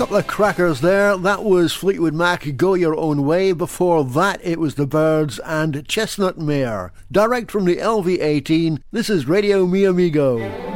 Couple of crackers there. That was Fleetwood Mac, Go Your Own Way. Before that, it was the Byrds and Chestnut Mare. Direct from the LV18, this is Radio Mi Amigo.